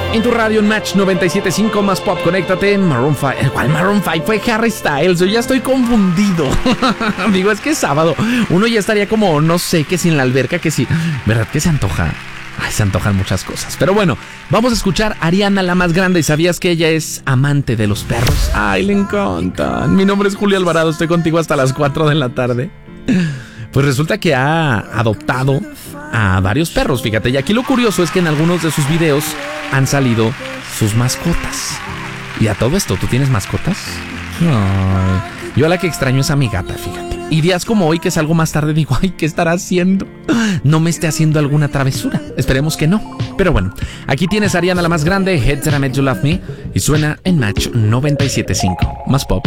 En tu radio, en Match 97.5 más pop, conéctate. Maroon 5. ¿Cuál Maroon 5? Fue Harry Styles. Yo ya estoy confundido. Digo, es que es sábado. Uno ya estaría como, no sé, que si en la alberca, que si. ¿Verdad que se antoja? Ay, se antojan muchas cosas. Pero bueno, vamos a escuchar a Ariana, la más grande. ¿Sabías que ella es amante de los perros? Ay, le encantan. Mi nombre es Julio Alvarado. Estoy contigo hasta las 4 de la tarde. Pues resulta que ha adoptado a varios perros, fíjate. Y aquí lo curioso es que en algunos de sus videos han salido sus mascotas. Y a todo esto, ¿tú tienes mascotas? Ay, yo a la que extraño es a mi gata, fíjate. Y días como hoy, que salgo más tarde, digo, ay, ¿qué estará haciendo? No me esté haciendo alguna travesura. Esperemos que no. Pero bueno, aquí tienes a Ariana, la más grande, Head That I Made You Love Me. Y suena en Match 97.5. Más pop.